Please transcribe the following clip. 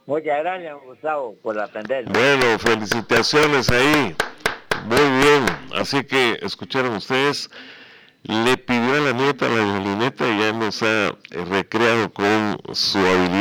Muchas gracias, Gustavo, por atenderme. Bueno, felicitaciones ahí. Muy bien. Así que escucharon ustedes, le pidió a la nieta la violineta y ya nos ha recreado con su habilidad